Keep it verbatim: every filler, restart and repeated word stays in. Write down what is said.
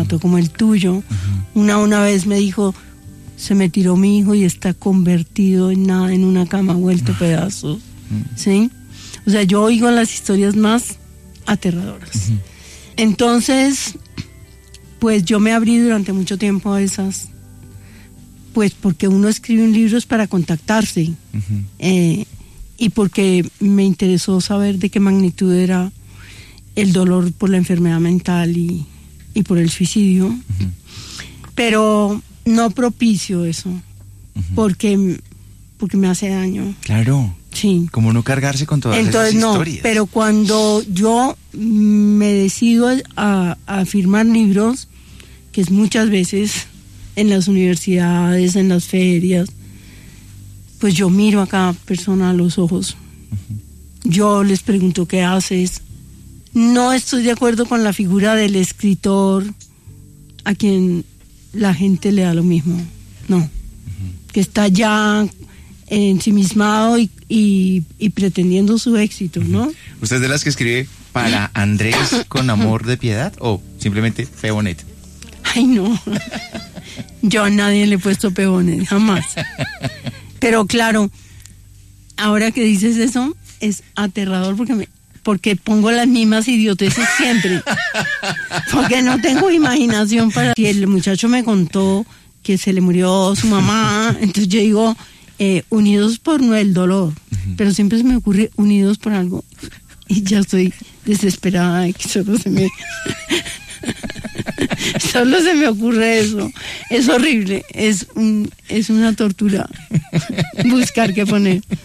mató como el tuyo. Uh-huh. Una una vez me dijo, se me tiró mi hijo y está convertido en nada, en una cama, vuelto uh-huh. pedazos. Uh-huh. ¿Sí? O sea, yo oigo las historias más aterradoras. Uh-huh. Entonces, pues yo me abrí durante mucho tiempo a esas, pues porque uno escribe un libro es para contactarse, uh-huh. eh, y porque me interesó saber de qué magnitud era el dolor por la enfermedad mental y, y por el suicidio, uh-huh. pero no propicio eso, uh-huh. porque, porque me hace daño. Claro. Sí. Como no cargarse con todas Entonces, esas no, historias. Pero cuando yo me decido a, a firmar libros, que es muchas veces en las universidades, en las ferias, pues yo miro a cada persona a los ojos. Uh-huh. Yo les pregunto qué haces. No estoy de acuerdo con la figura del escritor a quien la gente le da lo mismo. No. Uh-huh. Que está ya ensimismado y, y, y pretendiendo su éxito, ¿no? ¿Usted es de las que escribe para Andrés con amor de piedad o simplemente Pebonet? Ay, no. Yo a nadie le he puesto Pebonet, jamás. Pero claro, ahora que dices eso, es aterrador porque me, porque pongo las mismas idioteces siempre. Porque no tengo imaginación para... Si el muchacho me contó que se le murió su mamá, entonces yo digo... Eh, unidos por no el dolor, uh-huh. pero siempre se me ocurre unidos por algo y ya estoy desesperada de que solo se me solo se me ocurre eso. Es horrible, es un, es una tortura buscar qué poner.